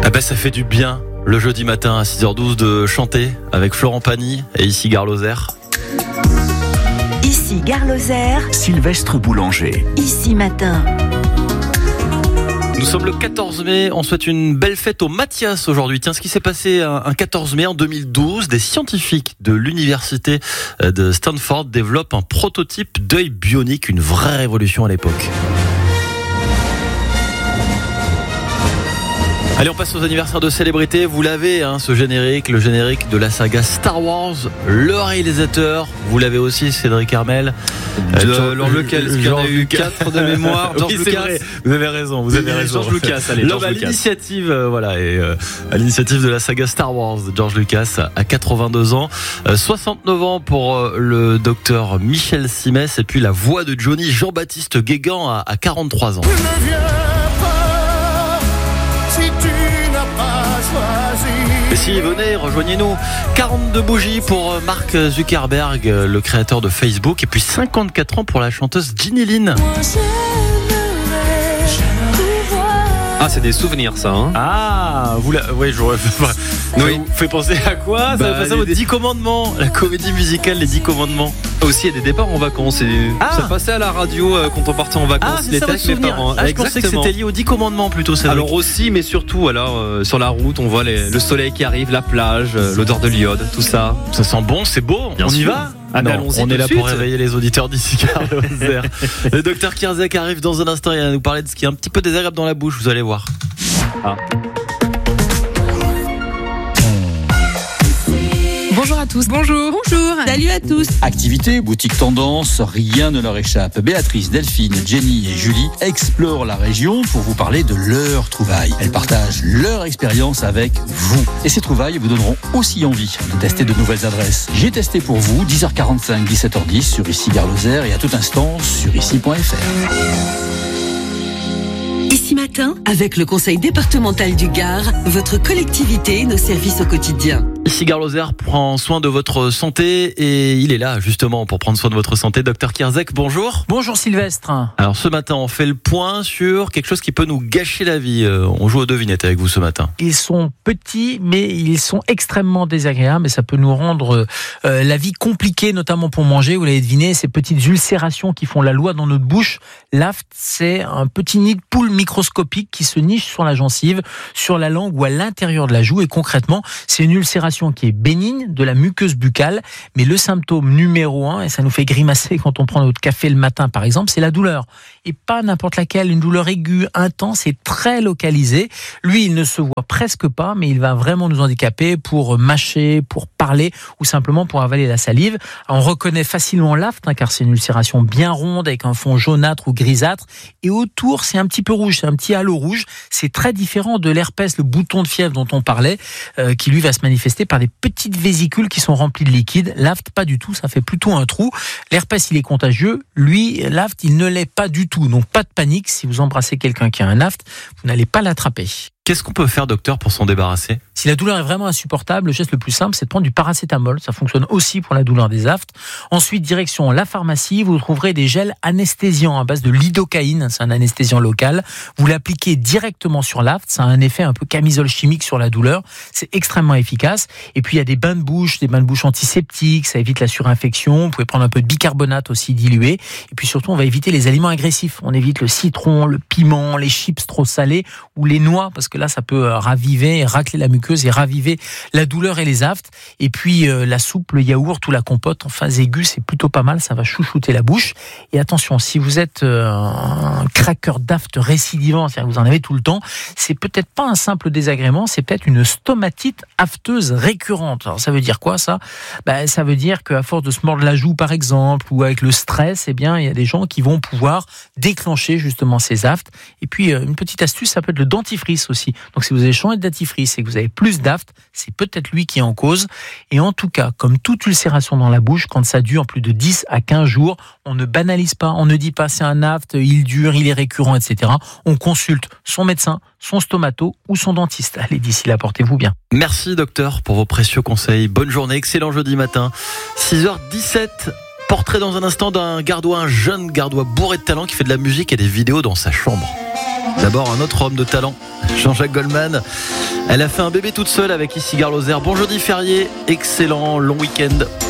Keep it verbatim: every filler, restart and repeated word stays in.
Ah bah ça fait du bien le jeudi matin à six heures douze de chanter avec Florent Pagny et ici Gare Lozère. Ici Gare Lozère, Sylvestre Boulanger. Ici Matin. Nous sommes le quatorze mai, on souhaite une belle fête au Mathias aujourd'hui. Tiens, ce qui s'est passé un quatorze mai en deux mille douze, des scientifiques de l'université de Stanford développent un prototype d'œil bionique, une vraie révolution à l'époque. Allez, on passe aux anniversaires de célébrités. Vous l'avez, hein, ce générique, le générique de la saga Star Wars. Le réalisateur, vous l'avez aussi, Cédric Hermel. Euh, alors lequel Est-ce qu'il y en a eu quatre de mémoire? George oui, Lucas. vrai. Vous avez raison, vous avez raison. George Lucas, allez. L'homme George à Lucas. l'initiative, euh, voilà, et euh, à l'initiative de la saga Star Wars de George Lucas à quatre-vingt-deux ans, euh, soixante-neuf ans pour euh, le docteur Michel Simès, et puis la voix de Johnny, Jean-Baptiste Guégan à, à quarante-trois ans. Et si, venez, rejoignez-nous. quarante-deux bougies pour Mark Zuckerberg, le créateur de Facebook, et puis cinquante-quatre ans pour la chanteuse Ginny Lin. Ah, c'est des souvenirs, ça. Hein. Ah, vous la... oui, je... Ça Oui. vous fait penser à quoi? Ça Bah, fait penser aux les- dix commandements, la comédie musicale Les dix commandements. Aussi, il y a des départs en vacances. Et Ah. ça passait à la radio euh, quand on partait en Ah, vacances c'est l'été ça votre avec mes souvenir. parents. Ah, je pensais que Exactement. c'était lié aux dix commandements plutôt, c'est Alors aussi, mais surtout, alors, euh, sur la route, on voit les- le soleil qui arrive, la plage, euh, l'odeur de l'iode, tout ça. Ça sent bon, c'est beau. Bien on y sûr. va? Ah, mais non, allons-y on tout est de là suite. pour réveiller les auditeurs d'ici Gare Lozère. Le docteur Kierzek arrive dans un instant. Il va nous parler de ce qui est un petit peu désagréable dans la bouche. Vous allez voir. Bonjour à tous. Bonjour. Bonjour. Salut à tous. Activité, boutique tendance, rien ne leur échappe. Béatrice, Delphine, Jenny et Julie explorent la région pour vous parler de leurs trouvailles. Elles partagent leur expérience avec vous. Et ces trouvailles vous donneront aussi envie de tester de nouvelles adresses. J'ai testé pour vous, dix heures quarante-cinq, dix-sept heures dix sur Ici Gare Lozère et à tout instant sur ici point f r. Ici Matin, avec le Conseil départemental du Gard, votre collectivité et nos services au quotidien. Ici Gare Lozère prend soin de votre santé et il est là justement pour prendre soin de votre santé. Docteur Kierzek, bonjour. Bonjour Sylvestre. Alors ce matin, on fait le point sur quelque chose qui peut nous gâcher la vie. Euh, On joue aux devinettes avec vous ce matin. Ils sont petits, mais ils sont extrêmement désagréables et ça peut nous rendre euh, la vie compliquée, notamment pour manger. Vous l'avez deviné, ces petites ulcérations qui font la loi dans notre bouche. L'aft, c'est un petit nid de poule microscopique qui se niche sur la gencive, sur la langue ou à l'intérieur de la joue. Et concrètement, c'est une ulcération qui est bénigne de la muqueuse buccale. Mais le symptôme numéro un, et ça nous fait grimacer quand on prend notre café le matin par exemple, c'est la douleur. Et pas n'importe laquelle, une douleur aiguë, intense et très localisée. Lui, il ne se voit presque pas, mais il va vraiment nous handicaper pour mâcher, pour parler ou simplement pour avaler la salive. On reconnaît facilement l'aft, hein, car c'est une ulcération bien ronde avec un fond jaunâtre ou grisâtre. Et autour, c'est un petit peu rouge, c'est un petit halo rouge. C'est très différent de l'herpès, le bouton de fièvre dont on parlait, euh, qui lui va se manifester par des petites vésicules qui sont remplies de liquide. L'aft, pas du tout, ça fait plutôt un trou. L'herpès, il est contagieux. Lui, l'aft, il ne l'est pas du tout. Donc pas de panique, si vous embrassez quelqu'un qui a un aft, vous n'allez pas l'attraper. Qu'est-ce qu'on peut faire, docteur, pour s'en débarrasser? Si la douleur est vraiment insupportable, le geste le plus simple, c'est de prendre du paracétamol. Ça fonctionne aussi pour la douleur des aftes. Ensuite, direction la pharmacie, vous trouverez des gels anesthésiants à base de lidocaïne. C'est un anesthésiant local. Vous l'appliquez directement sur l'aft. Ça a un effet un peu camisole chimique sur la douleur. C'est extrêmement efficace. Et puis, il y a des bains de bouche, des bains de bouche antiseptiques. Ça évite la surinfection. Vous pouvez prendre un peu de bicarbonate aussi dilué. Et puis surtout, on va éviter les aliments agressifs. On évite le citron, le piment, les chips trop salés ou les noix, parce que là, ça peut raviver et racler la muqueuse et raviver la douleur et les aftes. Et puis, euh, la soupe, le yaourt ou la compote en phase aiguë, c'est plutôt pas mal. Ça va chouchouter la bouche. Et attention, si vous êtes euh, un craqueur d'aft récidivant, c'est-à-dire que vous en avez tout le temps, c'est peut-être pas un simple désagrément, c'est peut-être une stomatite afteuse récurrente. Alors, ça veut dire quoi, ça? Ben, ça veut dire qu'à force de se mordre la joue, par exemple, ou avec le stress, eh bien, il y a des gens qui vont pouvoir déclencher justement ces aftes. Et puis, euh, une petite astuce, ça peut être le dentifrice aussi. Donc si vous avez changé de dentifrice et que vous avez plus d'aft, c'est peut-être lui qui est en cause. Et en tout cas, comme toute ulcération dans la bouche, quand ça dure plus de dix à quinze jours, on ne banalise pas, on ne dit pas c'est un aft, il dure, il est récurrent, et cetera. On consulte son médecin, son stomato ou son dentiste. Allez, d'ici là, portez-vous bien. Merci, docteur, pour vos précieux conseils. Bonne journée, excellent jeudi matin. six heures dix-sept. Portrait dans un instant d'un gardois, un jeune gardois bourré de talent qui fait de la musique et des vidéos dans sa chambre. D'abord, un autre homme de talent, Jean-Jacques Goldman. Elle a fait un bébé toute seule avec Ici Gare Lozère. Bon jeudi férié, excellent long week-end.